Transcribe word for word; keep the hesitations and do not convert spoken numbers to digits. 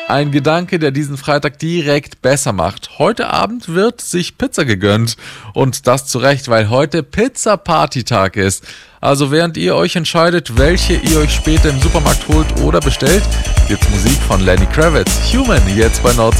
Ein Gedanke, der diesen Freitag direkt besser macht. Heute Abend wird sich Pizza gegönnt. Und das zu Recht, weil heute Pizza-Party-Tag ist. Also während ihr euch entscheidet, welche ihr euch später im Supermarkt holt oder bestellt, gibt's Musik von Lenny Kravitz. Human, jetzt bei Nord